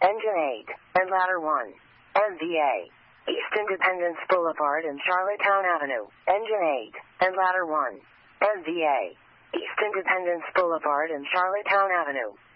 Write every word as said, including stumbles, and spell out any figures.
Engine eight, and Ladder one. M V A. East Independence Boulevard and Charlottetown Avenue. Engine eight, and Ladder one. M V A. East Independence Boulevard and Charlottetown Avenue.